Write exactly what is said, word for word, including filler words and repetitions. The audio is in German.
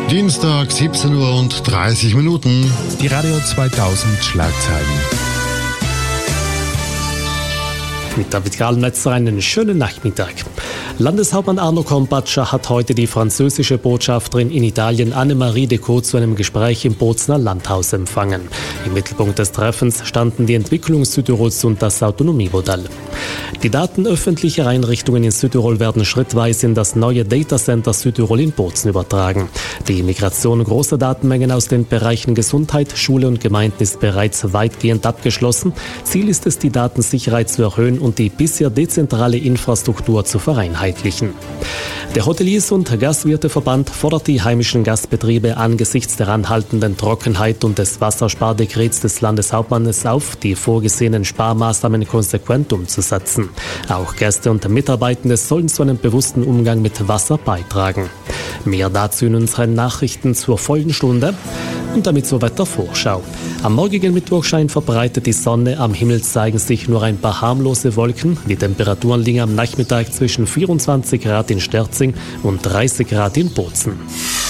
Dienstag, siebzehn Uhr und dreißig Minuten. Die Radio zweitausend Schlagzeilen. Mit David Galnetzer einen schönen Nachmittag. Landeshauptmann Arno Kompatscher hat heute die französische Botschafterin in Italien Annemarie Decaux zu einem Gespräch im Bozner Landhaus empfangen. Im Mittelpunkt des Treffens standen die Entwicklung Südtirols und das Autonomiemodell. Die Daten öffentlicher Einrichtungen in Südtirol werden schrittweise in das neue Datacenter Südtirol in Bozen übertragen. Die Migration großer Datenmengen aus den Bereichen Gesundheit, Schule und Gemeinden ist bereits weitgehend abgeschlossen. Ziel ist es, die Datensicherheit zu erhöhen und die bisher dezentrale Infrastruktur zu vereinheitlichen. Der Hoteliers- und Gastwirteverband fordert die heimischen Gastbetriebe angesichts der anhaltenden Trockenheit und des Wasserspardekrets des Landeshauptmannes auf, die vorgesehenen Sparmaßnahmen konsequent umzusetzen. Auch Gäste und Mitarbeitende sollen zu einem bewussten Umgang mit Wasser beitragen. Mehr dazu in unseren Nachrichten zur vollen Stunde. Und damit zur Wettervorschau. Am morgigen Mittwoch scheint verbreitet die Sonne, am Himmel zeigen sich nur ein paar harmlose Wolken. Die Temperaturen liegen am Nachmittag zwischen vierundzwanzig Grad in Sterzing und dreißig Grad in Bozen.